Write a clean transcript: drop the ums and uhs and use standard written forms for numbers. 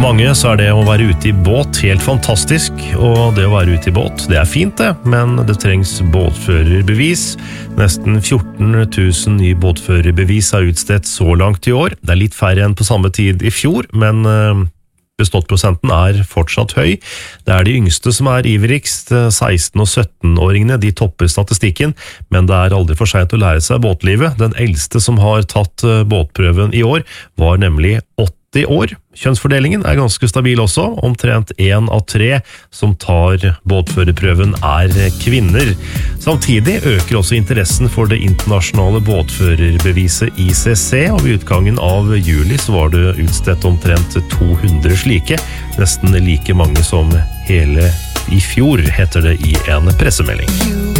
mange så det å være ute I båt helt fantastisk, og det å være ute I båt, det fint det, men det trengs båtførerbevis. Nesten 14 000 nye båtførerbevis utstedt så langt I år. Det litt færre enn på samme tid I fjor, men beståttprosenten fortsatt høy. Det de yngste som ivrigst, 16- og 17-åringene, de topper statistikken, men det aldri for sent å lære seg båtlivet. Den eldste som har tatt båtprøven I år var nemlig 80 år. Kjønnsfordelingen ganske stabil også. Omtrent 1 av 3 som tar båtførerprøven kvinner. Samtidig øker også interessen for det internasjonale båtførerbeviset ICC, og ved utgangen av juli så var det utstedt omtrent 200 slike, nesten like mange som hele I fjor, heter det I en pressemelding.